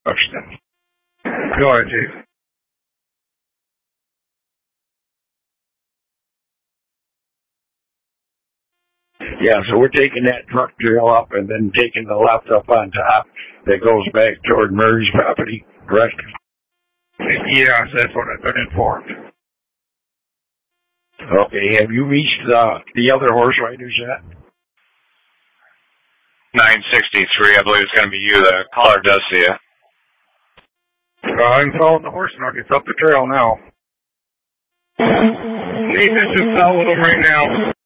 Go ahead, Chief. Yeah, so we're taking that truck trail up and then taking the left up on top that goes back toward Murray's property, correct? Yes, that's what I've been informed. Okay, have you reached the other horse riders yet? 963, I believe it's going to be you. The caller does see you. I'm following the horse nuggets up the trail now. Nathan just followed him right now.